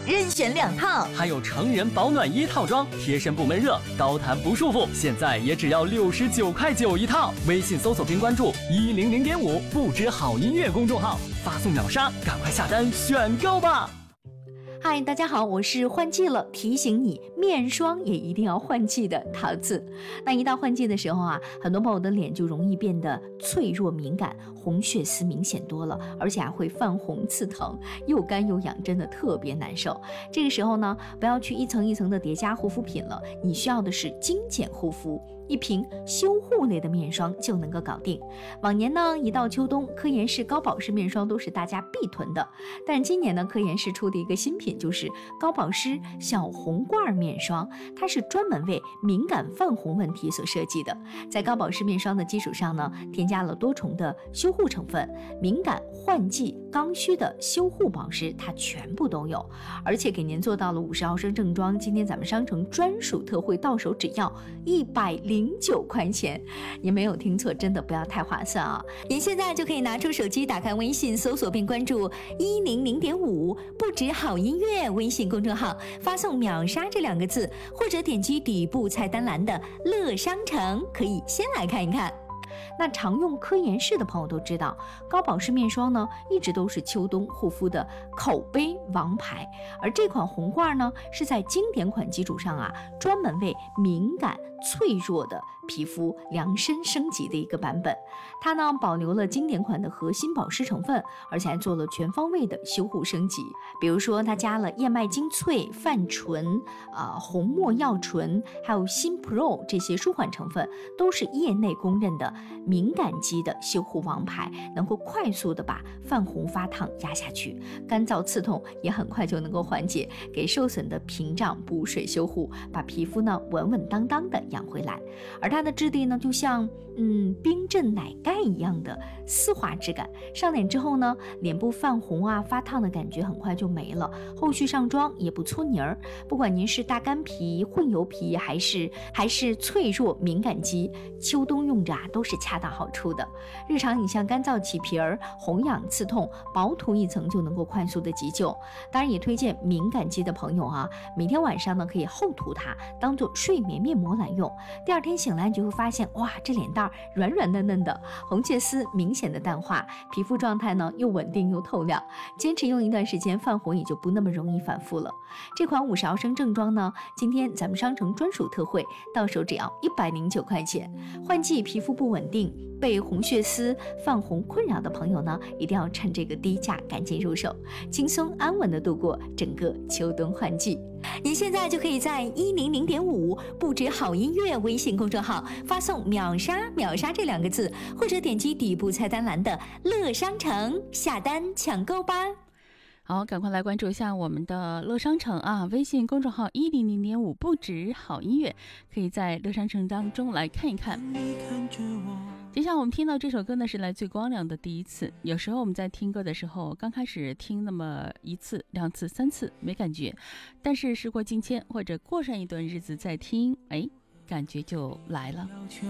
任选2套， 还有成人保暖衣套装，贴身不闷热，高弹不束缚，现在也只要69.9块一套。微信搜索并关注100.5不止好音乐公众号，发送秒杀，赶快下单选购吧。 嗨，大家好，我是换季了，提醒你面霜也一定要换季的桃子。那一到换季的时候啊，很多朋友的脸就容易变得脆弱敏感，红血丝明显多了，而且还会泛红刺疼，又干又痒，真的特别难受。这个时候呢，不要去一层一层的叠加护肤品了，你需要的是精简护肤。一瓶修护类的面霜就能够搞定。往年呢，一到秋冬，科颜氏高保湿面霜都是大家必囤的。但是今年呢，科颜氏出的一个新品就是高保湿小红罐面霜，它是专门为敏感泛红问题所设计的。在高保湿面霜的基础上呢，添加了多重的修护成分，敏感、换季、刚需的修护保湿它全部都有，而且给您做到了50毫升正装。今天咱们商城专属特惠，到手只要109块钱，您没有听错，真的不要太划算啊！您现在就可以拿出手机，打开微信搜索并关注100.5不止好音乐微信公众号，发送秒杀这2个字，或者点击底部菜单栏的乐商城，可以先来看一看。那常用科颜氏的朋友都知道，高保湿面霜呢一直都是秋冬护肤的口碑王牌，而这款红罐呢是在经典款基础上啊，专门为敏感脆弱的皮肤量身升级的一个版本。它呢保留了经典款的核心保湿成分，而且还做了全方位的修护升级。比如说它加了燕麦精粹、泛醇、红没药醇，还有新 Pro 这些舒缓成分，都是业内公认的敏感肌的修护王牌，能够快速的把泛红发烫压下去，干燥刺痛也很快就能够缓解，给受损的屏障补水修护，把皮肤呢稳稳当当的养回来。而它的质地呢就像冰镇奶盖一样的丝滑质感，上脸之后呢，脸部泛红啊发烫的感觉很快就没了，后续上妆也不搓泥儿。不管您是大干皮、混油皮还是脆弱敏感肌，秋冬用着都是恰到好处的。日常你像干燥起皮儿、红痒刺痛，薄涂一层就能够快速的急救。当然也推荐敏感肌的朋友啊，每天晚上呢可以厚涂它，当做睡眠面膜来用。第二天醒来你就会发现，哇，这脸蛋软软嫩嫩的，红血丝明显的淡化，皮肤状态呢又稳定又透亮。坚持用一段时间，泛红也就不那么容易反复了。这款50毫升正装呢，今天咱们商城专属特惠，到手只要109块钱。换季皮肤不稳定，被红血丝泛红困扰的朋友呢，一定要趁这个低价赶紧入手，轻松安稳的度过整个秋冬换季。您现在就可以在100.5不止好音乐微信公众号发送秒杀这2个字，或者点击底部菜单栏的乐商城下单抢购吧。 好，赶快来关注一下我们的乐商城啊！微信公众号100.5不止好音乐，可以在乐商城当中来看一看。接下来我们听到这首歌呢，是来自光良的《第一次》。有时候我们在听歌的时候，刚开始听那么1次、2次、3次没感觉，但是时过境迁或者过上一段日子再听，感觉就来了。